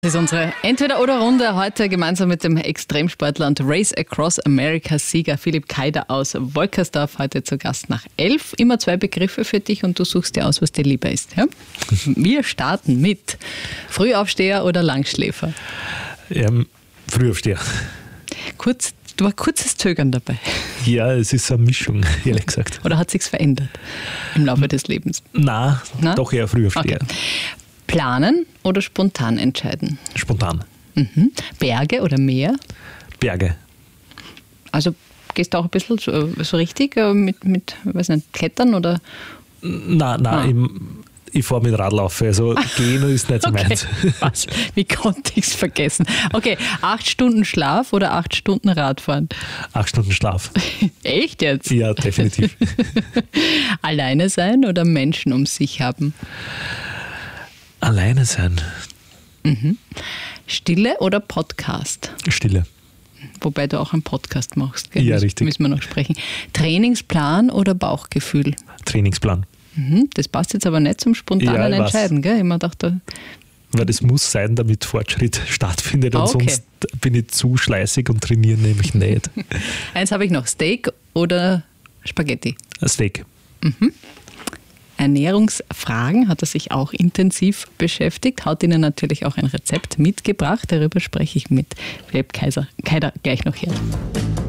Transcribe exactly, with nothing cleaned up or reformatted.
Das ist unsere Entweder-oder-Runde heute gemeinsam mit dem Extremsportler und Race Across America-Sieger Philipp Keider aus Wolkersdorf heute zu Gast nach elf. Immer zwei Begriffe für dich und du suchst dir aus, was dir lieber ist. Ja? Wir starten mit Frühaufsteher oder Langschläfer? Ähm, Frühaufsteher. Kurz, du war kurzes Zögern dabei. Ja, es ist eine Mischung, ehrlich gesagt. Oder hat sich's verändert im Laufe des Lebens? Nein, Na? doch eher Frühaufsteher. Okay. Planen oder spontan entscheiden? Spontan. Mhm. Berge oder Meer? Berge. Also gehst du auch ein bisschen so, so richtig mit, mit weiß nicht, Klettern oder? Nein, nein, ah. ich, ich fahre mit Radlaufen, also gehen ist nicht so okay. meins. Was? Wie konnte ich es vergessen? Okay, acht Stunden Schlaf oder acht Stunden Radfahren? Acht Stunden Schlaf. Echt jetzt? Ja, definitiv. Alleine sein oder Menschen um sich haben? Alleine sein. Mhm. Stille oder Podcast? Stille. Wobei du auch einen Podcast machst, gell? Ja, Müssen, richtig. Müssen wir noch sprechen. Trainingsplan oder Bauchgefühl? Trainingsplan. Mhm. Das passt jetzt aber nicht zum spontanen ja, Entscheiden, gell? Ich mir dachte, weil das muss sein, damit Fortschritt stattfindet und okay. sonst bin ich zu schleißig und trainiere nämlich nicht. Eins habe ich noch, Steak oder Spaghetti? Steak. Mhm. Ernährungsfragen hat er sich auch intensiv beschäftigt, hat Ihnen natürlich auch ein Rezept mitgebracht. Darüber spreche ich mit Philipp Keiser, Keider gleich noch hier.